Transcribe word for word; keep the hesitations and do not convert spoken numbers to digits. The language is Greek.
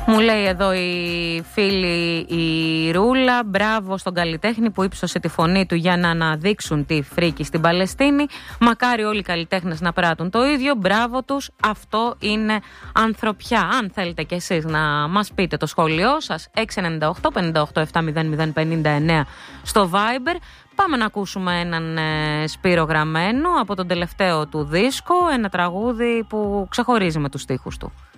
Μου λέει εδώ η φίλη η Ρούλα, μπράβο στον καλλιτέχνη που ύψωσε τη φωνή του για να αναδείξουν τη φρίκη στην Παλαιστίνη. Μακάρι όλοι οι καλλιτέχνες να πράττουν το ίδιο. Μπράβο τους, αυτό είναι ανθρωπιά. Αν θέλετε κι εσείς να μας πείτε το σχόλιο σας, έξι εννιά οκτώ πέντε οκτώ επτά μηδέν μηδέν πέντε εννέα στο Viber. Πάμε να ακούσουμε έναν ε, Σπύρο Γραμμένο από τον τελευταίο του δίσκο, ένα τραγούδι που ξεχωρίζει με τους στίχους του.